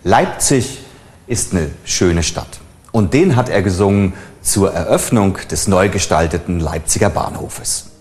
Leipzig ist eine schöne Stadt. Und den hat er gesungen zur Eröffnung des neu gestalteten Leipziger Bahnhofes.